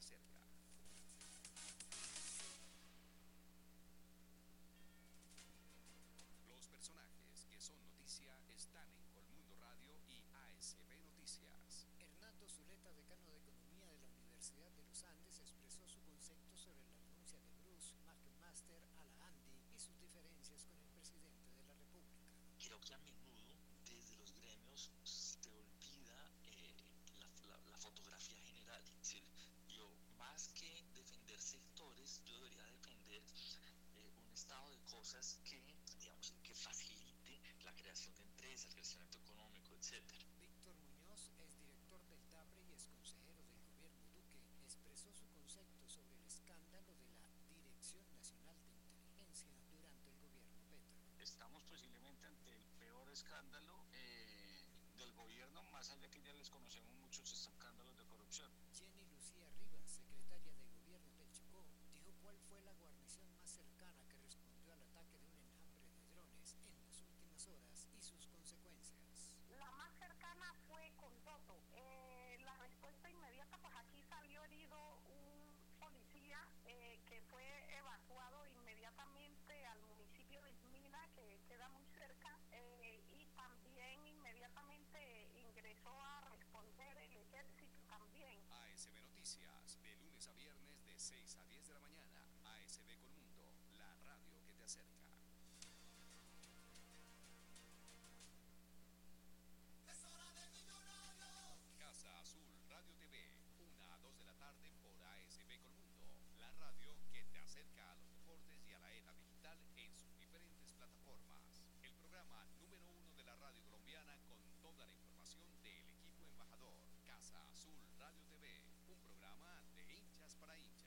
acerca. Los personajes que son noticia están en Colmundo Radio y ASB Noticias. Hernando Zuleta, decano de Economía de la Universidad de los Andes, expresó su concepto sobre la renuncia de Bruce McMaster a la ANDI y sus diferencias con el presidente de la República. Creo que a menudo desde los gremios se olvida la fotografía general. Es decir, yo más que defender sectores, yo debería defender un estado de cosas que, digamos, que facilite la creación de empresas, el crecimiento económico, etcétera. Víctor Muñoz, exdirector del DAPRE y exconsejero del gobierno Duque, expresó su concepto sobre el escándalo de la Dirección Nacional de Inteligencia durante el gobierno Petro. Estamos posiblemente ante el peor escándalo del gobierno, más allá que ya les conocemos muchos escándalos de corrupción. Jenny Lucía Rivas, secretaria de Gobierno del Chocó, dijo cuál fue la guarnición más cercana que respondió al ataque de un enjambre de drones en las últimas horas y sus consecuencias. La más cercana fue Condoto. La respuesta inmediata, pues aquí salió herido un policía que fue evacuado inmediatamente al municipio de Ismina, que queda muy cerca, y también inmediatamente ingresó a responder el ejército también. ASB Noticias, de lunes a viernes de 6 a 10 de la mañana. ASB Colmundo, la radio que te acerca. Casa Azul Radio TV, 1 a 2 de la tarde por ASB Colmundo, la radio que te acerca a los deportes y a la era digital en sus diferentes plataformas. El programa número 1 de la radio colombiana con toda la información del equipo embajador. Casa Azul Radio TV, un programa de hinchas para hinchas.